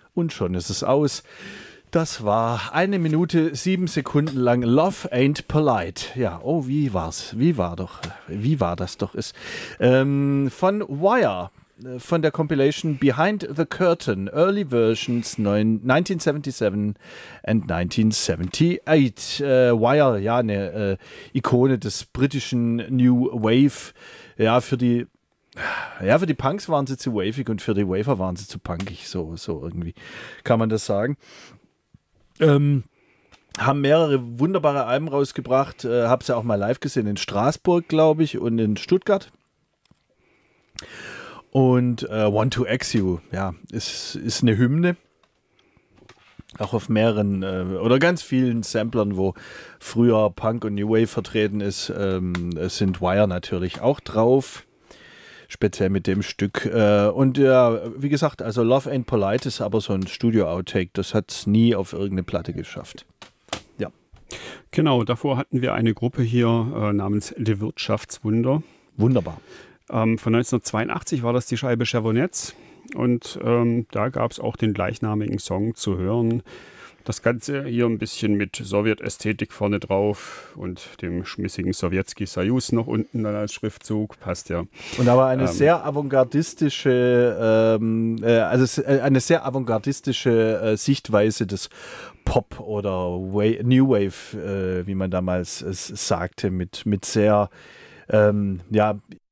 und schon ist es aus. Das war 1 Minute 7 Sekunden lang Love Ain't Polite. Ja, oh, wie war's? Wie war das doch? Von Wire, von der Compilation Behind the Curtain, Early Versions 1977 and 1978. Wire, ja, eine Ikone des britischen New Wave. Ja, für die Punks waren sie zu wavig und für die Waver waren sie zu punkig. So irgendwie kann man das sagen. Haben mehrere wunderbare Alben rausgebracht. Habe sie auch mal live gesehen in Straßburg, glaube ich, und in Stuttgart. Und Want to X You, ja, ist eine Hymne. Auch auf mehreren oder ganz vielen Samplern, wo früher Punk und New Wave vertreten ist, sind Wire natürlich auch drauf. Speziell mit dem Stück. Und ja, wie gesagt, also Love Ain't Polite ist aber so ein Studio-Outtake. Das hat es nie auf irgendeine Platte geschafft. Ja. Genau, davor hatten wir eine Gruppe hier namens Die Wirtschaftswunder. Wunderbar. Von 1982 war das die Scheibe Chevronets. Und da gab es auch den gleichnamigen Song zu hören. Das Ganze hier ein bisschen mit Sowjetästhetik vorne drauf und dem schmissigen Sowjetski Soyuz noch unten dann als Schriftzug. Passt ja. Und aber eine sehr avantgardistische, Sichtweise des Pop oder New Wave, wie man damals sagte, mit sehr